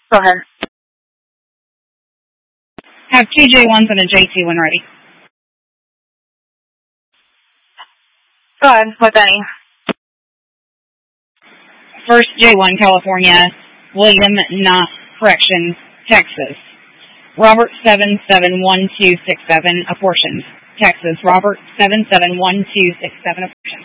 Go ahead. Have two J1s and a J2 when ready. Go ahead, with any. First J1, California, William Knott, Correction, Texas. Robert 771267, apportioned. Texas, Robert 771267, apportioned.